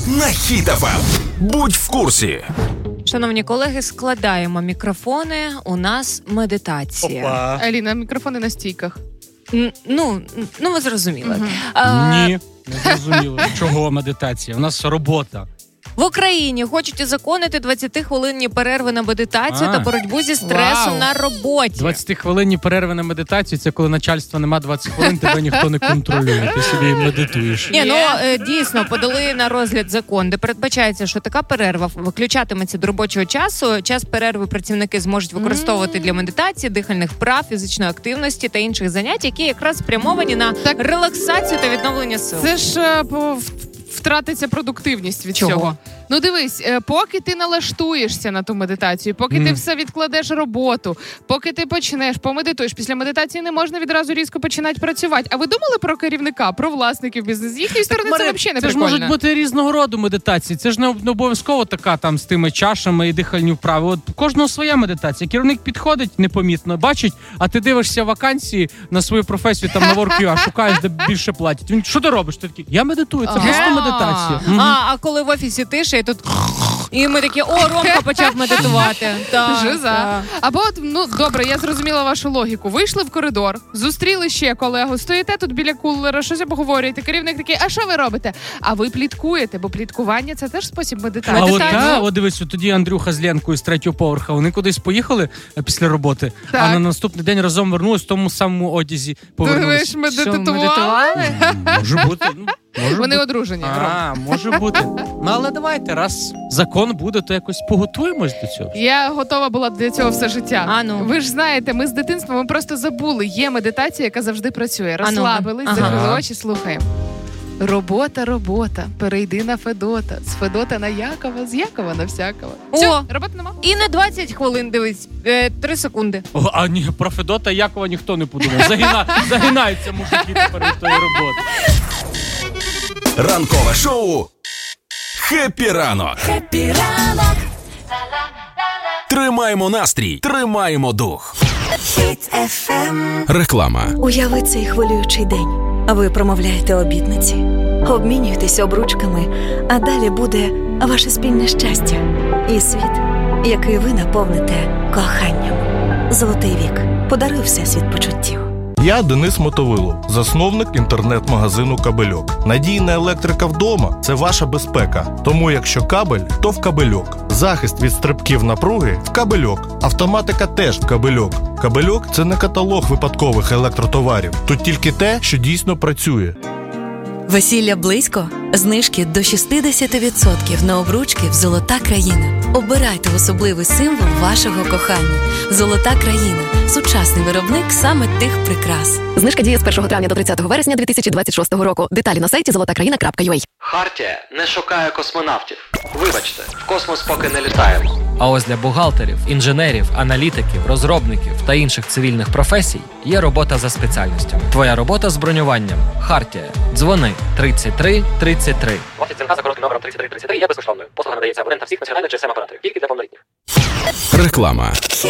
на Хіт FM. Будь в курсі. Шановні колеги, складаємо мікрофони. У нас медитація. Опа. Аліна, мікрофони на стійках. Ну, ви зрозуміли. Ні, не зрозуміло. Чого медитація? У нас робота. В Україні хочуть узаконити 20-хвилинні перерви на медитацію та боротьбу зі стресом на роботі. 20-хвилинні перерви на медитацію – це коли начальство нема 20 хвилин, тебе ніхто не контролює. Ти собі медитуєш. Ні, дійсно, подали на розгляд закон, де передбачається, що така перерва виключатиметься до робочого часу. Час перерви працівники зможуть використовувати для медитації, дихальних вправ, фізичної активності та інших занять, які якраз спрямовані на релаксацію та відновлення сил. Це ж втратиться продуктивність від цього. Ну дивись, поки ти налаштуєшся на ту медитацію, поки ти все відкладеш роботу, поки ти почнеш, помедитуєш, після медитації не можна відразу різко починати працювати. А ви думали про керівника, про власників бізнесу? З їхньої сторони це взагалі не прикольно. Це ж можуть бути різного роду медитації. Це ж не обов'язково така там з тими чашами і дихальні вправи. От кожного своя медитація. Керівник підходить непомітно, бачить, а ти дивишся вакансії на свою професію там на WorkUA, шукаєш, де більше платять. Він, що ти робиш? Ти такий, я медитую, це просто медитація. А коли в офісі тиша, і тут... І ми такі, Ромка почав медитувати. Жиза. Або, добре, я зрозуміла вашу логіку. Вийшли в коридор, зустріли ще колегу, стоїте тут біля кулера, щось обговорюєте. Керівник такий, а що ви робите? А ви пліткуєте, бо пліткування – це теж спосіб медитації. От дивись, тоді Андрюха з Ленкою з 3-го поверха, вони кудись поїхали після роботи, а на наступний день разом вернулись в тому самому одязі, повернулись. Ти медитували? Може бути, Вони одружені. Може бути. Але давайте, раз закон буде, то якось поготуємось до цього. Я готова була для цього все життя. Ви ж знаєте, ми з дитинства, ми просто забули. Є медитація, яка завжди працює. Розслабились, закрили очі, слухаємо. Робота, перейди на Федота. З Федота на Якова, з Якова на всякого. Все, роботи нема. І не 20 хвилин, дивись, 3 секунди. А ні, про Федота і Якова ніхто не подумав. Загинаються мужики тепер від тої роботи. Ранкове шоу «Хеппі ранок». Хеппі ранок. Тримаємо настрій, тримаємо дух. Хіт FM. Реклама. Уяви цей хвилюючий день. Ви промовляєте обітниці, обмінюєтесь обручками, а далі буде ваше спільне щастя і світ, який ви наповните коханням. Золотий вік. Подаруй всесвіт почуттів. Я Денис Мотовило, засновник інтернет-магазину «Кабельок». Надійна електрика вдома – це ваша безпека. Тому якщо кабель, то в «Кабельок». Захист від стрибків напруги – в «Кабельок». Автоматика теж в «Кабельок». «Кабельок» – це не каталог випадкових електротоварів. Тут тільки те, що дійсно працює. Весілля близько? Знижки до 60% на обручки в «Золота країна». Обирайте особливий символ вашого кохання. «Золота країна» – сучасний виробник саме тих прикрас. Знижка діє з 1 травня до 30 вересня 2026 року. Деталі на сайті zolotakraina.ua. Хартія не шукає космонавтів. Вибачте, в космос поки не літаємо. А ось для бухгалтерів, інженерів, аналітиків, розробників та інших цивільних професій є робота за спеціальністю. Твоя робота з бронюванням. Хартія. Дзвони 33 33. Офіс ЦНК за коротким номером 33 33 є безкоштовною. Послуга надається абонентам всіх національних GSM-операторів. Тільки для повнолітніх. Реклама.